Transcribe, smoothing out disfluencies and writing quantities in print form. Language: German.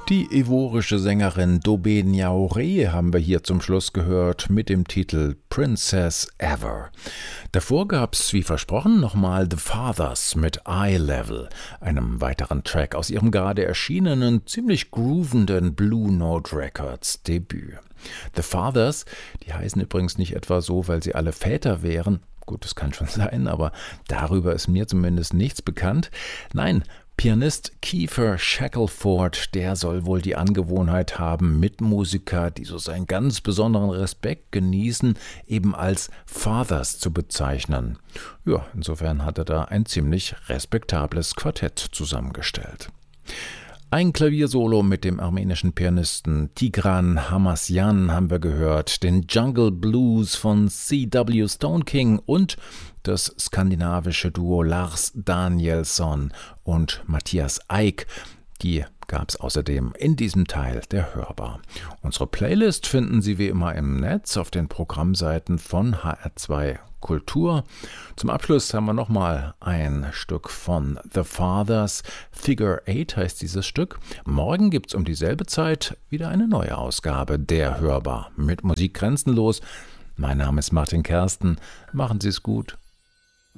Die ivorische Sängerin Dobé Niaouré haben wir hier zum Schluss gehört mit dem Titel Princess Ever. Davor gab's, wie versprochen, nochmal The Fathers mit Eye Level, einem weiteren Track aus ihrem gerade erschienenen, ziemlich groovenden Blue Note Records Debüt. The Fathers, die heißen übrigens nicht etwa so, weil sie alle Väter wären. Gut, das kann schon sein, aber darüber ist mir zumindest nichts bekannt. Nein, Pianist Kiefer Shackelford, der soll wohl die Angewohnheit haben, Mitmusiker, die so seinen ganz besonderen Respekt genießen, eben als Fathers zu bezeichnen. Ja, insofern hat er da ein ziemlich respektables Quartett zusammengestellt. Ein Klaviersolo mit dem armenischen Pianisten Tigran Hamasyan haben wir gehört, den Jungle Blues von C.W. Stone King und das skandinavische Duo Lars Danielsson und Matthias Eick. Die gab es außerdem in diesem Teil der Hörbar. Unsere Playlist finden Sie wie immer im Netz auf den Programmseiten von HR2 Kultur. Zum Abschluss haben wir nochmal ein Stück von The Fathers. Figure 8 heißt dieses Stück. Morgen gibt es um dieselbe Zeit wieder eine neue Ausgabe der Hörbar mit Musik grenzenlos. Mein Name ist Martin Kersten. Machen Sie es gut.